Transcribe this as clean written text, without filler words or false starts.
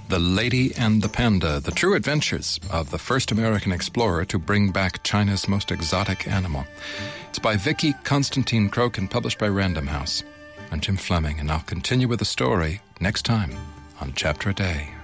The Lady and the Panda, the true adventures of the first American explorer to bring back China's most exotic animal. It's by Vicky Constantine Croak and published by Random House. I'm Jim Fleming, and I'll continue with the story next time on Chapter a Day.